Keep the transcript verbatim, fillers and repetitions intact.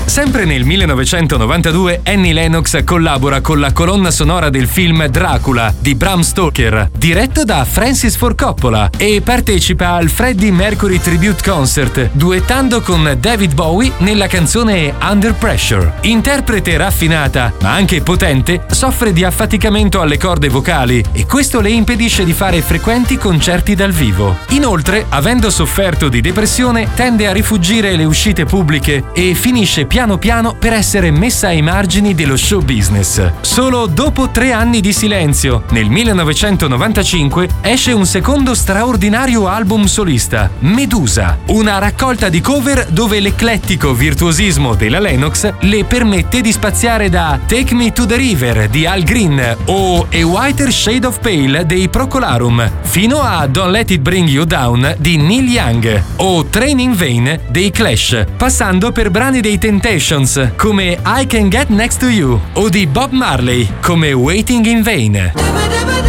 Sempre nel millenovecentonovantadue Annie Lennox collabora con la colonna sonora del film Dracula di Bram Stoker, diretto da Francis Ford Coppola, e partecipa al Freddie Mercury Tribute Concert, duettando con David Bowie nella canzone Under Pressure. Interprete raffinata, ma anche potente, soffre di affaticamento alle corde vocali e questo le impedisce di fare frequenti concerti dal vivo. Inoltre, avendo sofferto di depressione, tende a rifugire le uscite pubbliche e finisce piano piano per essere messa ai margini dello show business. Solo dopo tre anni di silenzio, nel millenovecentonovantacinque, esce un secondo straordinario album solista, Medusa, una raccolta di cover dove l'eclettico virtuosismo della Lennox le permette di spaziare da Take Me to the River di Al Green o A Whiter Shade of Pale dei Procolarum, fino a Don't Let It Bring You Down di Neil Young o Train in Vain dei Clash, passando per brani dei Temptations come I Can Get Next to You o di Bob Marley come Waiting in Vain.